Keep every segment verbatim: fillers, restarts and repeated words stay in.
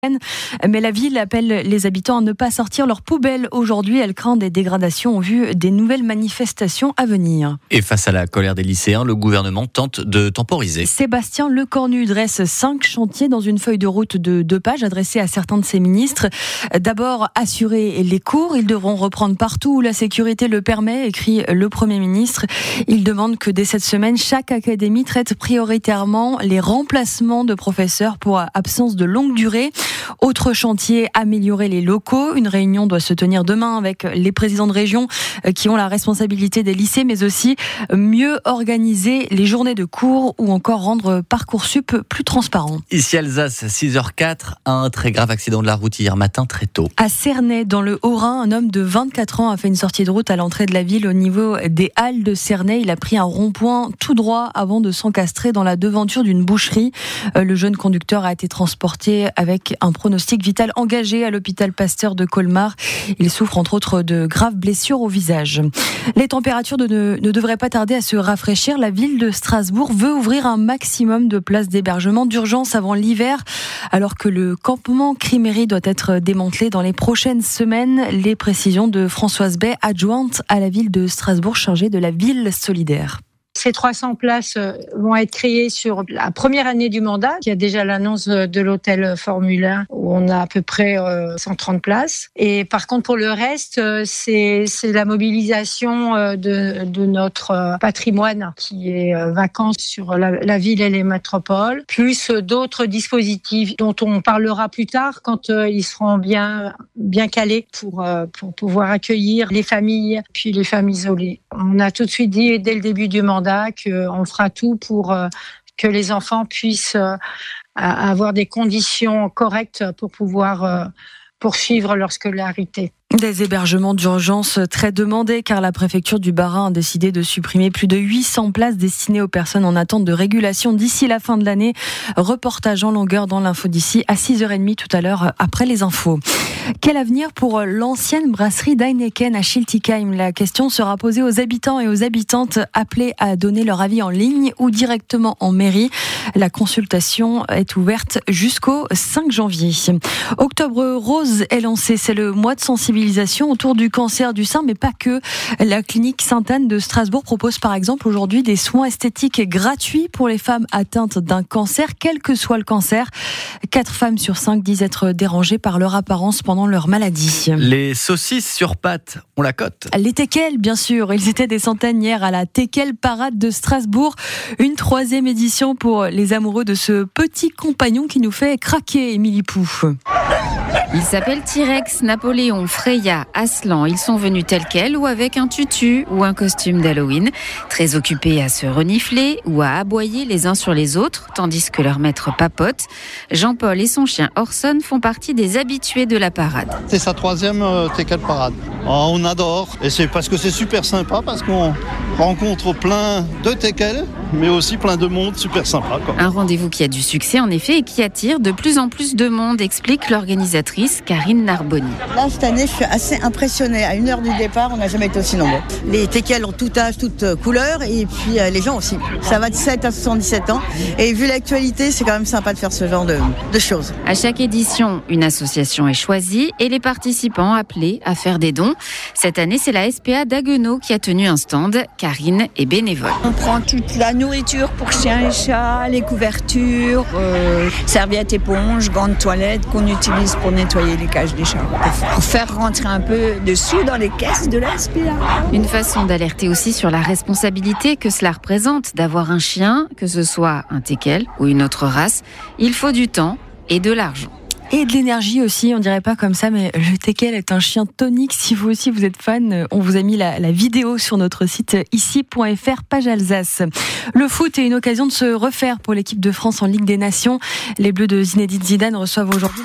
Mais la ville appelle les habitants à ne pas sortir leurs poubelles aujourd'hui. Elle craint des dégradations au vu des nouvelles manifestations à venir. Et face à la colère des lycéens, le gouvernement tente de temporiser. Sébastien Lecornu dresse cinq chantiers dans une feuille de route de deux pages adressée à certains de ses ministres. D'abord, assurer les cours. Ils devront reprendre partout où la sécurité le permet, écrit le Premier ministre. Il demande que dès cette semaine, chaque académie traite prioritairement les remplacements de professeurs pour absence de longue durée. Autre chantier, améliorer les locaux. Une réunion doit se tenir demain avec les présidents de région qui ont la responsabilité des lycées, mais aussi mieux organiser les journées de cours ou encore rendre Parcoursup plus transparent. Ici Alsace, six heures quatre, un très grave accident de la route hier matin très tôt. À Cernay, dans le Haut-Rhin, un homme de vingt-quatre ans a fait une sortie de route à l'entrée de la ville au niveau des Halles de Cernay. Il a pris un rond-point tout droit avant de s'encastrer dans la devanture d'une boucherie. Le jeune conducteur a été transporté avec un pronostic vital engagé à l'hôpital Pasteur de Colmar. Il souffre entre autres de graves blessures au visage. Les températures de ne, ne devraient pas tarder à se rafraîchir. La ville de Strasbourg veut ouvrir un maximum de places d'hébergement d'urgence avant l'hiver, alors que le campement Crimery doit être démantelé dans les prochaines semaines. Les précisions de Françoise Bay, adjointe à la ville de Strasbourg chargée de la ville solidaire. Ces trois cents places vont être créées sur la première année du mandat. Il y a déjà l'annonce de l'hôtel Formule un où on a à peu près cent trente places. Et par contre, pour le reste, c'est, c'est la mobilisation de, de notre patrimoine qui est vacant sur la, la ville et les métropoles, plus d'autres dispositifs dont on parlera plus tard quand ils seront bien, bien calés pour, pour pouvoir accueillir les familles, puis les femmes isolées. On a tout de suite dit dès le début du mandat qu'on fera tout pour que les enfants puissent avoir des conditions correctes pour pouvoir poursuivre leur scolarité. Des hébergements d'urgence très demandés car la préfecture du Bas-Rhin a décidé de supprimer plus de huit cents places destinées aux personnes en attente de régulation d'ici la fin de l'année. Reportage en longueur dans l'info d'ici à six heures trente tout à l'heure après les infos. Quel avenir pour l'ancienne brasserie d'Heineken à Schiltigheim ? La question sera posée aux habitants et aux habitantes appelés à donner leur avis en ligne ou directement en mairie. La consultation est ouverte jusqu'au cinq janvier. Octobre Rose est lancé, c'est le mois de sensibilisation autour du cancer du sein, mais pas que. La clinique Sainte-Anne de Strasbourg propose par exemple aujourd'hui des soins esthétiques gratuits pour les femmes atteintes d'un cancer, quel que soit le cancer. Quatre femmes sur cinq disent être dérangées par leur apparence pendant leur maladie. Les saucisses sur pâtes, on la cote. Les teckels, bien sûr. Ils étaient des centaines hier à la Teckel Parade de Strasbourg. Une troisième édition pour les amoureux de ce petit compagnon qui nous fait craquer, Émilie Pouf. Ils s'appellent T-Rex, Napoléon, Freya, Aslan. Ils sont venus tels quels ou avec un tutu ou un costume d'Halloween. Très occupés à se renifler ou à aboyer les uns sur les autres, tandis que leur maître papote. Jean-Paul et son chien Orson font partie des habitués de la parade. C'est sa troisième euh, Teckel Parade. Oh, on adore. Et c'est parce que c'est super sympa, parce qu'on rencontre plein de Teckel, mais aussi plein de monde super sympa, quoi. Un rendez-vous qui a du succès en effet et qui attire de plus en plus de monde, explique l'organisatrice Karine Narboni. Là, cette année, je suis assez impressionnée. À une heure du départ, on n'a jamais été aussi nombreux. Les teckels ont tout âge, toutes couleurs, et puis euh, les gens aussi. Ça va de sept à soixante-dix-sept ans. Et vu l'actualité, c'est quand même sympa de faire ce genre de, de choses. À chaque édition, une association est choisie et les participants appelés à faire des dons. Cette année, c'est la S P A d'Haguenau qui a tenu un stand. Karine est bénévole. On prend toute la nourriture pour chiens et chats, les couvertures, euh, serviettes, éponges, gants de toilette qu'on utilise pour nettoyer les cages des chats. Pour faire rentrer un peu de sous dans les caisses de la S P A. Une façon d'alerter aussi sur la responsabilité que cela représente d'avoir un chien, que ce soit un teckel ou une autre race. Il faut du temps et de l'argent. Et de l'énergie aussi, on dirait pas comme ça, mais le teckel est un chien tonique. Si vous aussi vous êtes fan, on vous a mis la, la vidéo sur notre site ici point f r, page Alsace. Le foot est une occasion de se refaire pour l'équipe de France en Ligue des Nations. Les Bleus de Zinedine Zidane reçoivent aujourd'hui...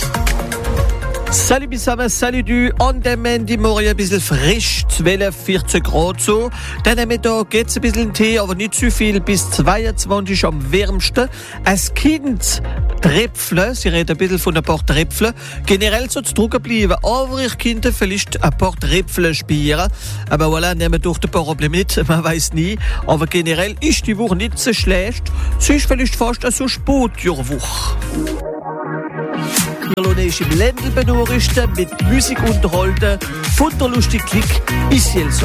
Salut Bissama, salut du Ondermann, die morgen ein bisschen frisch, zwölf, vierzehn Grad so. Dann am Mittag geht's ein bisschen Tee, aber nicht zu viel, bis zweiundzwanzig am wärmsten. Als Kind Tröpfle, sie reden ein bisschen von ein paar Tröpfle. Generell soll es trocken bleiben, aber ich könnte vielleicht ein paar Tröpfle spielen. Aber voilà, nehmen durch ein paar Probleme mit, man weiß nie. Aber generell ist die Woche nicht so schlecht. Sie ist vielleicht fast so Sportjahrwoche. Wir lassen euch im Ländl benachrichten, mit Musik unterhalten, Futterlustig Klick, bis jetzt.